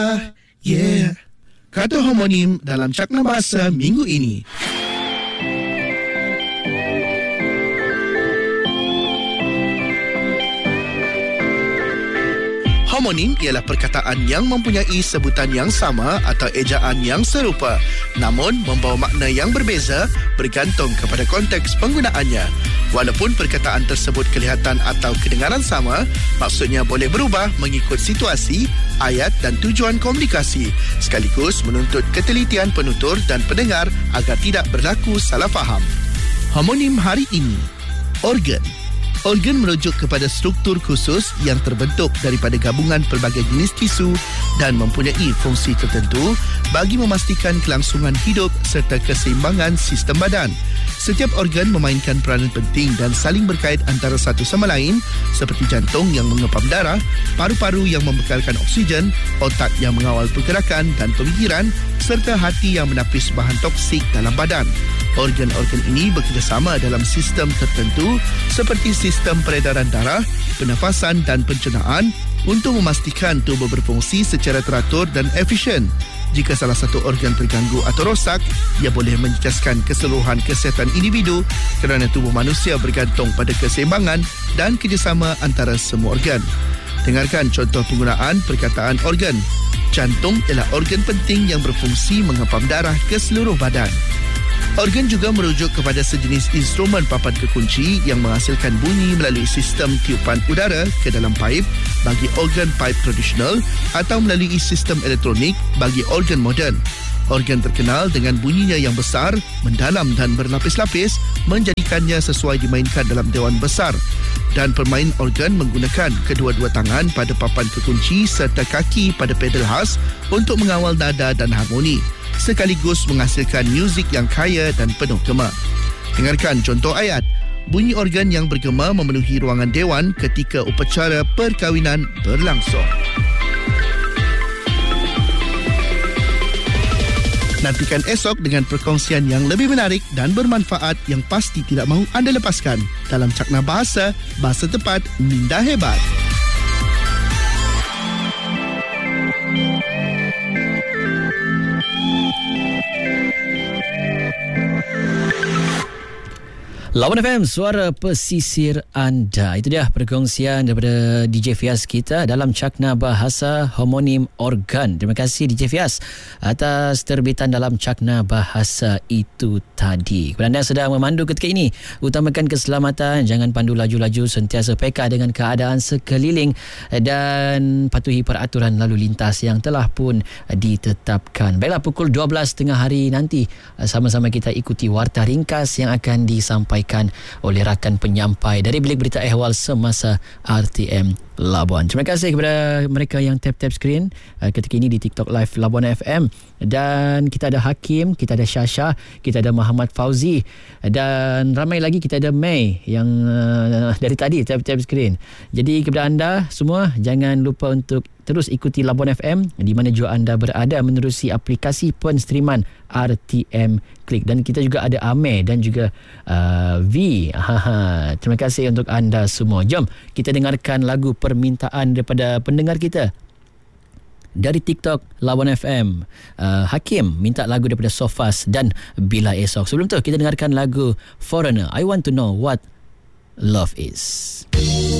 Yeah. Kata homonim dalam Cakna Bahasa minggu ini. Homonim ialah perkataan yang mempunyai sebutan yang sama atau ejaan yang serupa, namun membawa makna yang berbeza bergantung kepada konteks penggunaannya. Walaupun perkataan tersebut kelihatan atau kedengaran sama, maksudnya boleh berubah mengikut situasi, ayat dan tujuan komunikasi, sekaligus menuntut ketelitian penutur dan pendengar agar tidak berlaku salah faham. Homonim hari ini, organ. Organ merujuk kepada struktur khusus yang terbentuk daripada gabungan pelbagai jenis tisu dan mempunyai fungsi tertentu bagi memastikan kelangsungan hidup serta keseimbangan sistem badan. Setiap organ memainkan peranan penting dan saling berkait antara satu sama lain, seperti jantung yang mengepam darah, paru-paru yang membekalkan oksigen, otak yang mengawal pergerakan dan pemikiran, serta hati yang menapis bahan toksik dalam badan. Organ-organ ini bekerjasama dalam sistem tertentu seperti sistem peredaran darah, pernafasan dan pencernaan untuk memastikan tubuh berfungsi secara teratur dan efisien. Jika salah satu organ terganggu atau rosak, ia boleh menjejaskan keseluruhan kesihatan individu kerana tubuh manusia bergantung pada keseimbangan dan kerjasama antara semua organ. Dengarkan contoh penggunaan perkataan organ. Jantung ialah organ penting yang berfungsi mengepam darah ke seluruh badan. Organ juga merujuk kepada sejenis instrumen papan kekunci yang menghasilkan bunyi melalui sistem tiupan udara ke dalam paip bagi organ paip tradisional atau melalui sistem elektronik bagi organ moden. Organ terkenal dengan bunyinya yang besar, mendalam dan berlapis-lapis menjadikannya sesuai dimainkan dalam dewan besar. Dan pemain organ menggunakan kedua-dua tangan pada papan kekunci serta kaki pada pedal khas untuk mengawal nada dan harmoni, sekaligus menghasilkan muzik yang kaya dan penuh gema. Dengarkan contoh ayat. Bunyi organ yang bergema memenuhi ruangan dewan ketika upacara perkahwinan berlangsung. Nantikan esok dengan perkongsian yang lebih menarik dan bermanfaat yang pasti tidak mahu anda lepaskan dalam Cakna Bahasa, Bahasa Tepat, Minda Hebat. Lawan FM, suara pesisir anda. Itu dia perkongsian daripada DJ Fias kita dalam Cakna Bahasa Homonim Organ. Terima kasih DJ Fias atas terbitan dalam Cakna Bahasa itu tadi. Kepada anda yang sedang memandu ketika ini, utamakan keselamatan, jangan pandu laju-laju, sentiasa peka dengan keadaan sekeliling dan patuhi peraturan lalu lintas yang telah pun ditetapkan. Baiklah, pukul 12 tengah hari nanti sama-sama kita ikuti warta ringkas yang akan disampaikan oleh rakan penyampai dari Bilik Berita Ehwal Semasa RTM Labuan. Terima kasih kepada mereka yang tap-tap skrin ketika ini di TikTok Live Labuan FM. Dan kita ada Hakim, kita ada Syasha, kita ada Muhammad Fauzi dan ramai lagi, kita ada May yang dari tadi tap-tap skrin. Jadi kepada anda semua, jangan lupa untuk terus ikuti Labuan FM di mana jua anda berada menerusi aplikasi penstreaman RTM Klik. Dan kita juga ada Amir dan juga V. Terima kasih untuk anda semua. Jom kita dengarkan lagu permintaan daripada pendengar kita dari TikTok Lawan FM. Hakim minta lagu daripada Sofas dan Bila Esok. Sebelum tu kita dengarkan lagu Foreigner, I Want to Know What Love Is.